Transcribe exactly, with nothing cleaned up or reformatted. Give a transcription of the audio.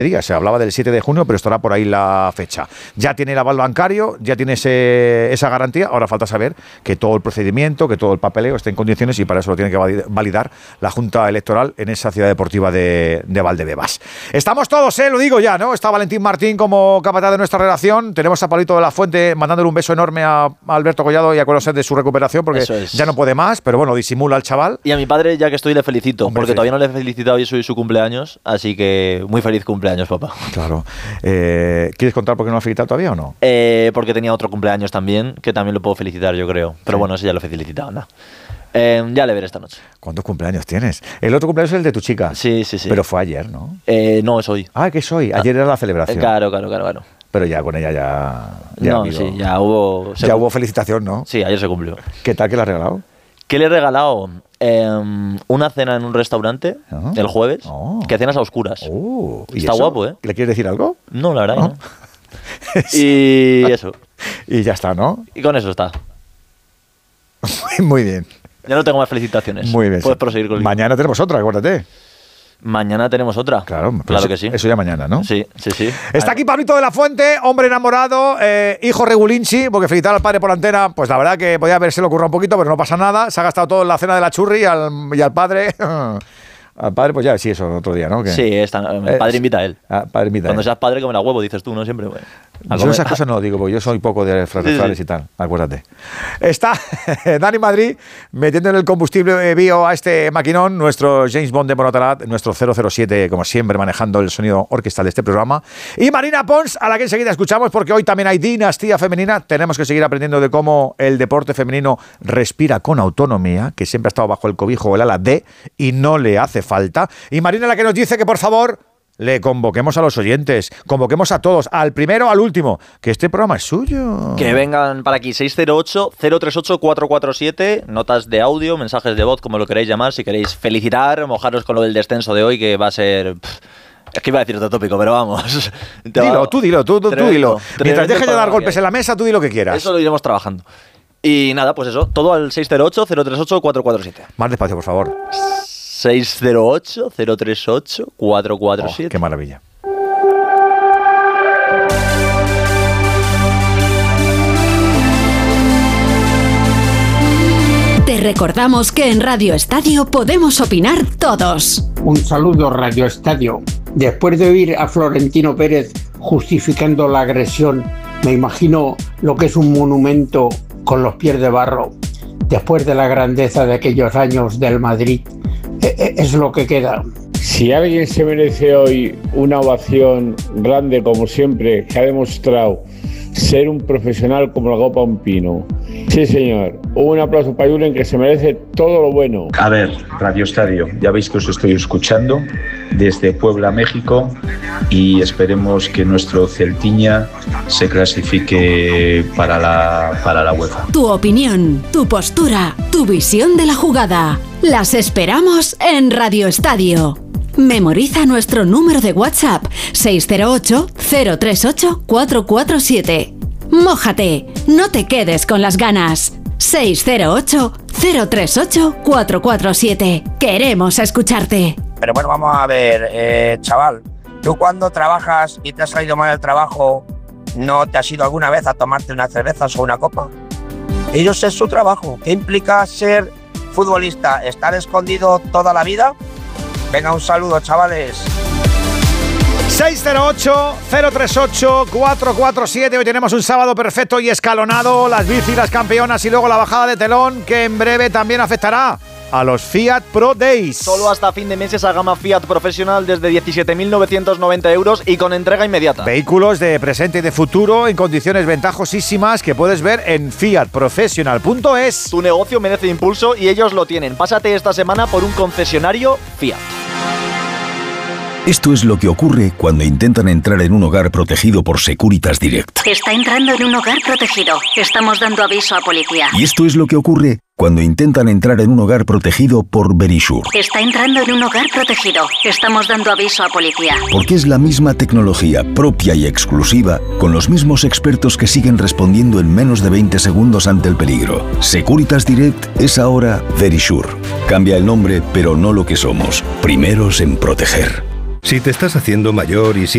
Se hablaba del siete de junio, pero estará por ahí la fecha. Ya tiene el aval bancario, ya tiene ese, esa garantía. Ahora falta saber que todo el procedimiento, que todo el papeleo esté en condiciones y para eso lo tiene que validar la Junta Electoral en esa ciudad deportiva de, de Valdebebas. Estamos todos, ¿eh? Lo digo ya, ¿no? Está Valentín Martín como capataz de nuestra redacción. Tenemos a Pablito de la Fuente mandándole un beso enorme a, a Alberto Collado y acuérdose de su recuperación porque es. ya no puede más, pero bueno, disimula al chaval. Y a mi padre, ya que estoy, le felicito, Hombre, porque feliz. todavía no le he felicitado y soy su cumpleaños, así que muy feliz cumpleaños. Años, papá. Claro. Eh, ¿Quieres contar por qué no lo has felicitado todavía o no? Eh, porque tenía otro cumpleaños también, que también lo puedo felicitar, yo creo. Pero sí. bueno, ese ya lo he felicitado, ¿no? Eh, ya le veré esta noche. ¿Cuántos cumpleaños tienes? El otro cumpleaños es el de tu chica. Sí, sí, sí. Pero fue ayer, ¿no? Eh, no, es hoy. Ah, que es hoy. Ayer ah, era la celebración. Eh, claro, claro, claro, claro. Pero ya con ella ya... ya no, sí, ya hubo... Ya hubo felicitación, ¿no? Sí, ayer se cumplió. ¿Qué tal que le has regalado? ¿Qué le he regalado? Eh, una cena en un restaurante oh. el jueves, oh. que cenas a oscuras. Oh. ¿Y Está eso? guapo, ¿eh? ¿Le quieres decir algo? No, la verdad ¿No? no. Y eso. Y ya está, ¿no? Y con eso está. Muy bien. Ya no tengo más felicitaciones. Muy bien. Puedes proseguir con el... Mañana tenemos otra, acuérdate. Mañana tenemos otra. Claro, claro eso, que sí. Eso ya mañana, ¿no? Sí, sí, sí. Está aquí Pablito de la Fuente, hombre enamorado, eh, hijo regulinchi, porque felicitar al padre por la antena, pues la verdad que podía haberse lo ocurrido un poquito, pero no pasa nada. Se ha gastado todo en la cena de la churri y al, y al padre... Al padre, pues ya, sí, eso otro día, ¿no? ¿Qué? Sí, está, el padre invita a él. Ah, padre invita Cuando a él. seas padre, come la huevo, dices tú, ¿no? Siempre, bueno. Yo esas cosas no lo digo, porque yo soy poco de refranes sí, sí. y tal, acuérdate. Está Dani Madrid metiendo en el combustible bio a este maquinón, nuestro James Bond de Monotarat, nuestro cero cero siete, como siempre, manejando el sonido orquestal de este programa. Y Marina Pons, a la que enseguida escuchamos, porque hoy también hay dinastía femenina. Tenemos que seguir aprendiendo de cómo el deporte femenino respira con autonomía, que siempre ha estado bajo el cobijo o el ala D, y no le hace falta. Y Marina la que nos dice que, por favor, le convoquemos a los oyentes, convoquemos a todos, al primero, al último, que este programa es suyo. Que vengan para aquí, seis cero ocho, cero tres ocho, cuatro cuatro siete, notas de audio, mensajes de voz, como lo queréis llamar, si queréis felicitar, mojaros con lo del descenso de hoy, que va a ser... Pff, es que iba a decir otro tópico, pero vamos. Dilo, va... tú dilo, tú, tú, tú dilo. Mientras dejes de dar golpes que... en la mesa, tú di lo que quieras. Eso lo iremos trabajando. Y nada, pues eso, todo al seis cero ocho, cero tres ocho, cuatro cuatro siete. Más despacio, por favor. seis cero ocho, cero tres ocho, cuatro cuatro siete. Oh, qué maravilla. Te recordamos que en Radio Estadio podemos opinar todos. Un saludo, Radio Estadio. Después de oír a Florentino Pérez justificando la agresión, me imagino lo que es un monumento con los pies de barro. Después de la grandeza de aquellos años del Madrid, es lo que queda. Si alguien se merece hoy una ovación grande, como siempre, que ha demostrado ser un profesional como la copa un pino. Sí, señor. Un aplauso para Julen, que se merece todo lo bueno. A ver, Radio Estadio, ya veis que os estoy escuchando desde Puebla, México, y esperemos que nuestro Celtiña se clasifique para la, para la UEFA. Tu opinión, tu postura, tu visión de la jugada. Las esperamos en Radio Estadio. Memoriza nuestro número de WhatsApp seis cero ocho, cero tres ocho, cuatro cuatro siete. Mójate, no te quedes con las ganas. seis cero ocho, cero tres ocho, cuatro cuatro siete. Queremos escucharte. Pero bueno, vamos a ver, eh, chaval, tú cuando trabajas y te has salido mal el trabajo, ¿no te has ido alguna vez a tomarte unas cervezas o una copa? Ellos es su trabajo. ¿Qué implica ser futbolista? ¿Estar escondido toda la vida? Venga, un saludo, chavales. seis cero ocho, cero tres ocho, cuatro cuatro siete. Hoy tenemos un sábado perfecto y escalonado. Las bicis, las campeonas y luego la bajada de telón, que en breve también afectará a los Fiat Pro Days. Solo hasta fin de mes esa gama Fiat Professional desde diecisiete mil novecientos noventa euros y con entrega inmediata. Vehículos de presente y de futuro en condiciones ventajosísimas que puedes ver en fiat professional punto es. Tu negocio merece impulso y ellos lo tienen. Pásate esta semana por un concesionario Fiat. Esto es lo que ocurre cuando intentan entrar en un hogar protegido por Securitas Direct. Está entrando en un hogar protegido. Estamos dando aviso a policía. Y esto es lo que ocurre cuando intentan entrar en un hogar protegido por Verisure. Está entrando en un hogar protegido. Estamos dando aviso a policía. Porque es la misma tecnología propia y exclusiva, con los mismos expertos que siguen respondiendo en menos de veinte segundos ante el peligro. Securitas Direct es ahora Verisure. Cambia el nombre, pero no lo que somos. Primeros en proteger. Si te estás haciendo mayor y si